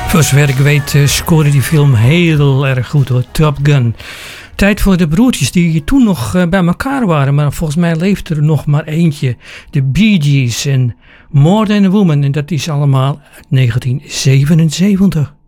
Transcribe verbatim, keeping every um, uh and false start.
Voor zover ik weet uh, scoorde die film heel erg goed hoor, Top Gun. Tijd voor de broertjes die toen nog uh, bij elkaar waren, maar volgens mij leeft er nog maar eentje. De Bee Gees en More Than a Woman, en dat is allemaal uit negentien zevenenzeventig.